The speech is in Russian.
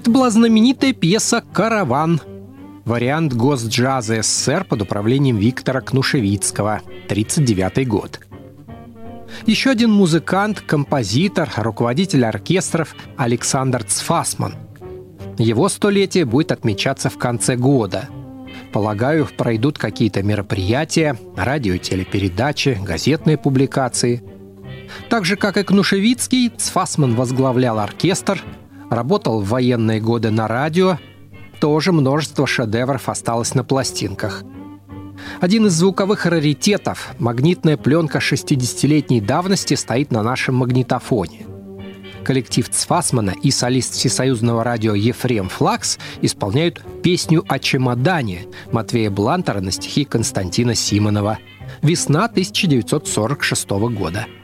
Это была знаменитая пьеса «Караван». Вариант Госджаза СССР под управлением Виктора Кнушевицкого, 1939 год. Еще один музыкант, композитор, руководитель оркестров Александр Цфасман. Его столетие будет отмечаться в конце года. Полагаю, пройдут какие-то мероприятия, радио- и телепередачи, газетные публикации. Так же, как и Кнушевицкий, Цфасман возглавлял оркестр, работал в военные годы на радио. Тоже множество шедевров осталось на пластинках. Один из звуковых раритетов, магнитная пленка 60-летней давности, стоит на нашем магнитофоне. Коллектив Цфасмана и солист Всесоюзного радио Ефрем Флакс исполняют песню о чемодане Матвея Блантера на стихи Константина Симонова. Весна 1946 года.